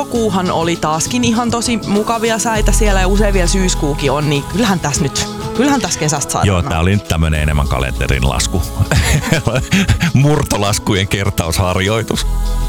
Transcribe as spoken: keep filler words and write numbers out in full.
elokuuhan oli taaskin ihan tosi mukavia säitä siellä ja usein vielä syyskuukin on, niin kyllähän tässä nyt, kyllähän tässä kesästä saadaan. Joo, tää oli nyt tämmönen enemmän kalenterin lasku. Murtolaskujen kertausharjoitus.